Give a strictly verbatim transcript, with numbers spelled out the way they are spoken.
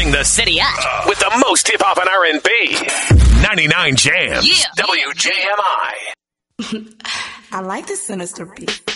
Turning the city up with the most hip hop and R and B. ninety-nine Jams. Yeah. W J M I. I like the sinister beat.